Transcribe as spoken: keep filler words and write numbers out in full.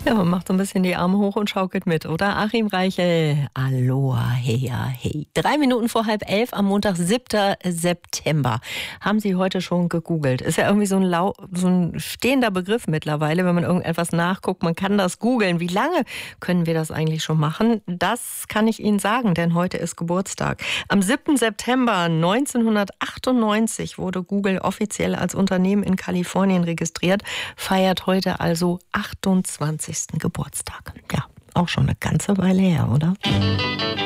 Ja, man macht so ein bisschen die Arme hoch und schaukelt mit, oder? Achim Reichel, Aloha, heya, hey. Drei Minuten vor halb elf am Montag, siebten September. Haben Sie heute schon gegoogelt? Ist ja irgendwie so ein, lau so ein stehender Begriff mittlerweile, wenn man irgendetwas nachguckt. Man kann das googeln. Wie lange können wir das eigentlich schon machen? Das kann ich Ihnen sagen, denn heute ist Geburtstag. Am siebten September neunzehnhundertachtundneunzig wurde Google offiziell als Unternehmen in Kalifornien registriert, feiert heute also achtundzwanzigsten Geburtstag. Ja, auch schon eine ganze Weile her, oder?